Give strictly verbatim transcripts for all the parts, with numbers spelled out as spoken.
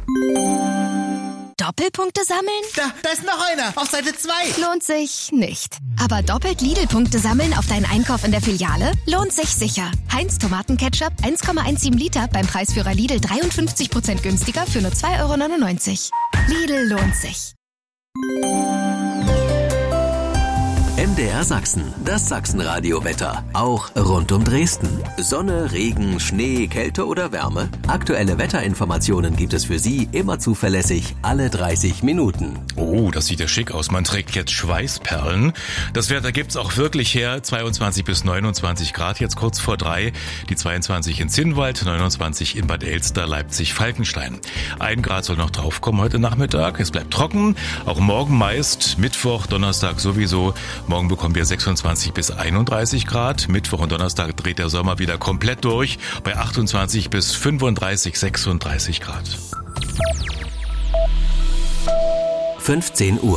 Doppelpunkte sammeln? Da, da ist noch einer, auf Seite zwei. Lohnt sich nicht. Aber doppelt Lidl-Punkte sammeln auf deinen Einkauf in der Filiale? Lohnt sich sicher. Heinz Tomatenketchup eins Komma siebzehn Liter beim Preisführer Lidl dreiundfünfzig Prozent günstiger für nur zwei Euro neunundneunzig. Lidl lohnt sich. M D R Sachsen, das Sachsenradio-Wetter. Auch rund um Dresden. Sonne, Regen, Schnee, Kälte oder Wärme? Aktuelle Wetterinformationen gibt es für Sie immer zuverlässig alle dreißig Minuten. Oh, das sieht ja schick aus. Man trägt jetzt Schweißperlen. Das Wetter gibt's auch wirklich her. zweiundzwanzig bis neunundzwanzig Grad jetzt kurz vor drei. Die zweiundzwanzig in Zinnwald, neunundzwanzig in Bad Elster, Leipzig, Falkenstein. Ein Grad soll noch draufkommen heute Nachmittag. Es bleibt trocken. Auch morgen meist. Mittwoch, Donnerstag sowieso. Morgen bekommen wir sechsundzwanzig bis einunddreißig Grad. Mittwoch und Donnerstag dreht der Sommer wieder komplett durch bei achtundzwanzig bis fünfunddreißig, sechsunddreißig Grad. fünfzehn Uhr.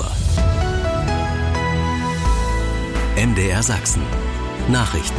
M D R Sachsen. Nachrichten.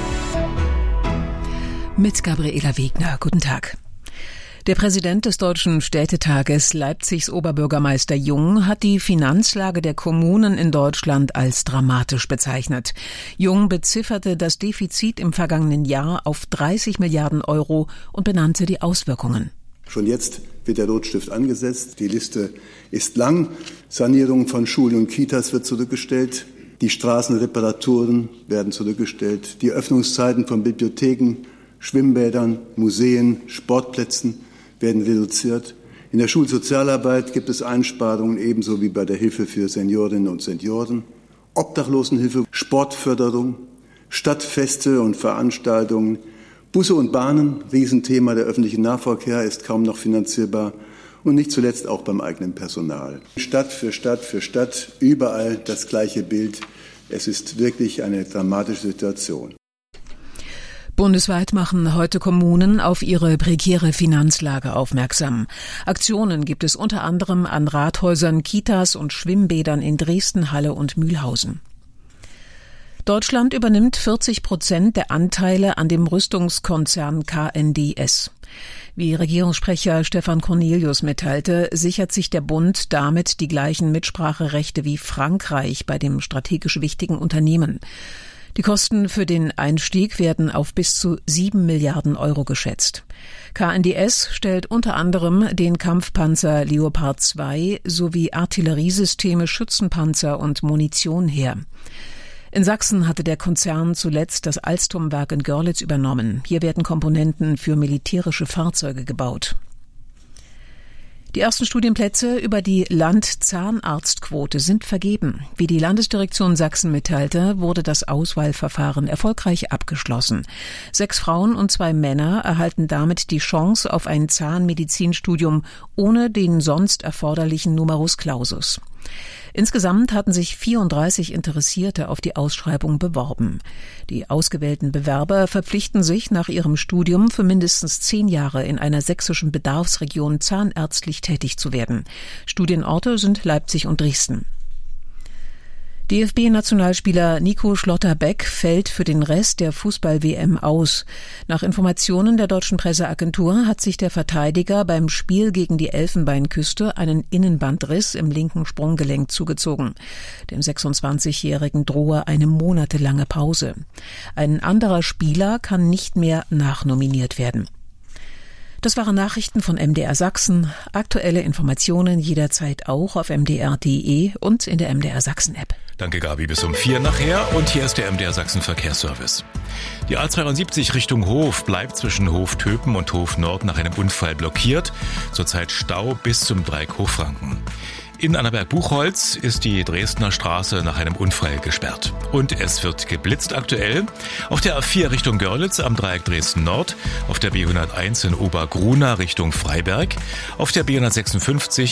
Mit Gabriela Wegner. Guten Tag. Der Präsident des Deutschen Städtetages, Leipzigs Oberbürgermeister Jung, hat die Finanzlage der Kommunen in Deutschland als dramatisch bezeichnet. Jung bezifferte das Defizit im vergangenen Jahr auf dreißig Milliarden Euro und benannte die Auswirkungen. Schon jetzt wird der Rotstift angesetzt. Die Liste ist lang. Sanierung von Schulen und Kitas wird zurückgestellt. Die Straßenreparaturen werden zurückgestellt. Die Öffnungszeiten von Bibliotheken, Schwimmbädern, Museen, Sportplätzen werden reduziert. In der Schulsozialarbeit gibt es Einsparungen, ebenso wie bei der Hilfe für Seniorinnen und Senioren. Obdachlosenhilfe, Sportförderung, Stadtfeste und Veranstaltungen, Busse und Bahnen, Riesenthema, der öffentliche Nahverkehr ist kaum noch finanzierbar und nicht zuletzt auch beim eigenen Personal. Stadt für Stadt für Stadt, überall das gleiche Bild. Es ist wirklich eine dramatische Situation. Bundesweit machen heute Kommunen auf ihre prekäre Finanzlage aufmerksam. Aktionen gibt es unter anderem an Rathäusern, Kitas und Schwimmbädern in Dresden, Halle und Mühlhausen. Deutschland übernimmt vierzig Prozent der Anteile an dem Rüstungskonzern K N D S. Wie Regierungssprecher Stefan Cornelius mitteilte, sichert sich der Bund damit die gleichen Mitspracherechte wie Frankreich bei dem strategisch wichtigen Unternehmen. Die Kosten für den Einstieg werden auf bis zu sieben Milliarden Euro geschätzt. K N D S stellt unter anderem den Kampfpanzer Leopard zwei sowie Artilleriesysteme, Schützenpanzer und Munition her. In Sachsen hatte der Konzern zuletzt das Alstom-Werk in Görlitz übernommen. Hier werden Komponenten für militärische Fahrzeuge gebaut. Die ersten Studienplätze über die Landzahnarztquote sind vergeben. Wie die Landesdirektion Sachsen mitteilte, wurde das Auswahlverfahren erfolgreich abgeschlossen. Sechs Frauen und zwei Männer erhalten damit die Chance auf ein Zahnmedizinstudium ohne den sonst erforderlichen Numerus Clausus. Insgesamt hatten sich vierunddreißig Interessierte auf die Ausschreibung beworben. Die ausgewählten Bewerber verpflichten sich nach ihrem Studium für mindestens zehn Jahre in einer sächsischen Bedarfsregion zahnärztlich tätig zu werden. Studienorte sind Leipzig und Dresden. D F B-Nationalspieler Nico Schlotterbeck fällt für den Rest der Fußball-W M aus. Nach Informationen der deutschen Presseagentur hat sich der Verteidiger beim Spiel gegen die Elfenbeinküste einen Innenbandriss im linken Sprunggelenk zugezogen. Dem sechsundzwanzigjährigen drohe eine monatelange Pause. Ein anderer Spieler kann nicht mehr nachnominiert werden. Das waren Nachrichten von M D R Sachsen. Aktuelle Informationen jederzeit auch auf m d r punkt d e und in der M D R Sachsen App. Danke Gabi, bis um vier nachher und hier ist der M D R Sachsen Verkehrsservice. Die A zweiundsiebzig Richtung Hof bleibt zwischen Hof-Töpen und Hof-Nord nach einem Unfall blockiert. Zurzeit Stau bis zum Dreieck Hochfranken. In Annaberg-Buchholz ist die Dresdner Straße nach einem Unfall gesperrt. Und es wird geblitzt aktuell. Auf der A vier Richtung Görlitz am Dreieck Dresden-Nord, auf der B hunderteins in Obergruna Richtung Freiberg, auf der B hundertsechsundfünfzig